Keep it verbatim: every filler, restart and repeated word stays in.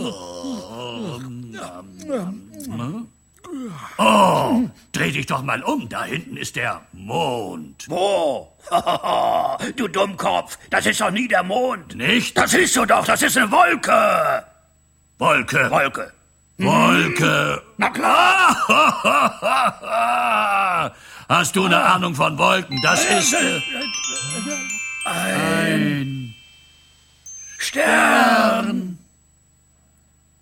Oh, dreh dich doch mal um. Da hinten ist der Mond. Wo? Du Dummkopf, das ist doch nie der Mond. Nicht? Das siehst du doch, das ist eine Wolke. Wolke. Wolke. Wolke. Na klar. Hast du eine Ahnung von Wolken? Das ist äh, ein Stern.